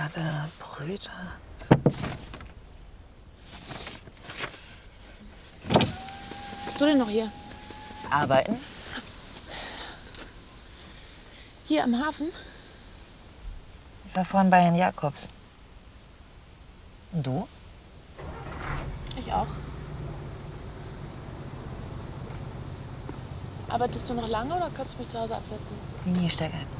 Erde, Brüder. Was bist du denn noch hier? Arbeiten? Hier am Hafen? Ich war vorhin bei Herrn Jakobs. Und du? Ich auch. Arbeitest du noch lange oder kannst du mich zu Hause absetzen? Nee, steig ein.